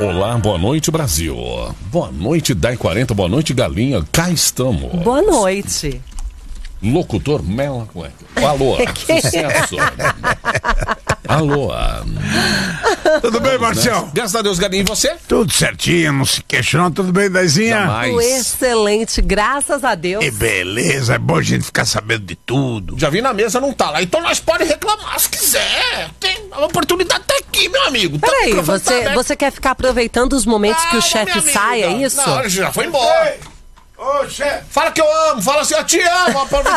Olá, boa noite, Brasil. Boa noite, Dai 40, boa noite, Galinha. Cá estamos. Boa noite. Locutor Mela Cueca. Alô, sucesso. Alô. Tudo bem, Marcial? Graças a Deus, Galinha, e você? Tudo certinho, não se queixou, tudo bem, Daizinha? Jamais. Excelente, graças a Deus. Que beleza, é bom a gente ficar sabendo de tudo. Já vi na mesa, não tá lá, então nós podemos reclamar se quiser. Tem a oportunidade tá aqui, meu amigo. Peraí, você quer ficar aproveitando os momentos que o chefe sai, é isso? Não, já foi embora. Ô, chefe! Fala que eu amo, fala assim, eu te amo.